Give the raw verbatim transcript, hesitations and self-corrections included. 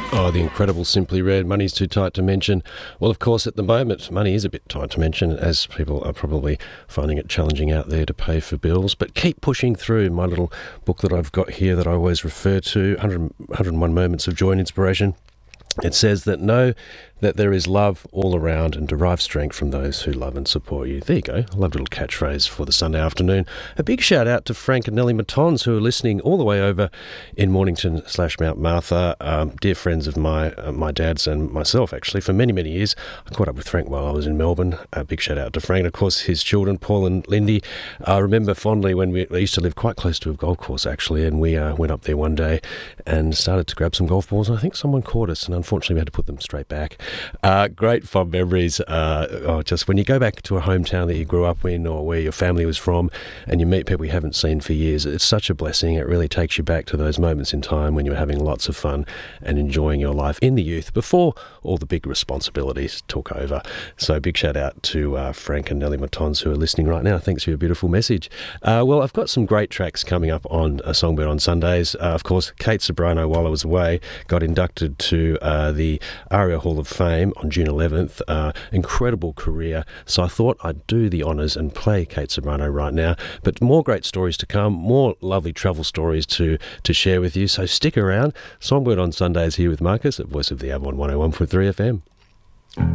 Oh, the incredible Simply Red. Money's too tight to mention. Well, of course, at the moment, money is a bit tight to mention, as people are probably finding it challenging out there to pay for bills. But keep pushing through. My little book that I've got here that I always refer to, one hundred, one hundred one Moments of Joy and Inspiration. It says that know that there is love all around and derive strength from those who love and support you. There you go. I love a little catchphrase for the Sunday afternoon. A big shout out to Frank and Nellie Matons, who are listening all the way over in Mornington slash Mount Martha. Um, dear friends of my uh, my dad's and myself, actually, for many, many years. I caught up with Frank while I was in Melbourne. A big shout out to Frank. And of course, his children, Paul and Lindy. I remember fondly when we, we used to live quite close to a golf course, actually, and we uh, went up there one day and started to grab some golf balls. And I think someone caught us, and unfortunately we had to put them straight back. Uh, great fond memories. Uh, oh, just when you go back to a hometown that you grew up in or where your family was from and you meet people you haven't seen for years, it's such a blessing. It really takes you back to those moments in time when you were having lots of fun and enjoying your life in the youth before all the big responsibilities took over. So big shout out to uh, Frank and Nellie Matons, who are listening right now. Thanks for your beautiful message. Uh, well, I've got some great tracks coming up on a Songbird on Sundays. Uh, of course, Kate Ceberano, while I was away, got inducted to uh, the ARIA Hall of Fame on June eleventh. Uh, incredible career. So I thought I'd do the honours and play Kate Ceberano right now. But more great stories to come, more lovely travel stories to, to share with you. So stick around. Songbird on Sundays here with Marcus at Voice of the Avalon one oh one point three F M.